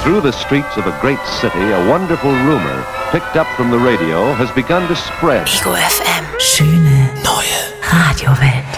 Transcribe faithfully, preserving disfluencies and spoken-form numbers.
Through the streets of a great city, a wonderful rumor, picked up from the radio, has begun to spread. Ego F M. Schöne neue Radiowelt.